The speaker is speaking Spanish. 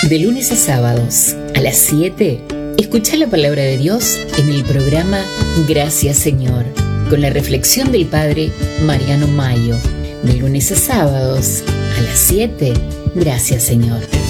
De lunes a sábados, a las 7, escucha la palabra de Dios en el programa Gracias Señor, con la reflexión del Padre Mariano Mayo. De lunes a sábados, a las 7, Gracias Señor.